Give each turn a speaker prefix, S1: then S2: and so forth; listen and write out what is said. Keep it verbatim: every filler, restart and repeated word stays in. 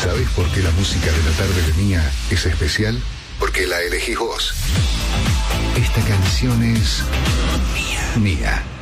S1: ¿Sabés por qué la música de la tarde de Mía es especial? Porque la elegís vos. Esta canción es mía. Mía.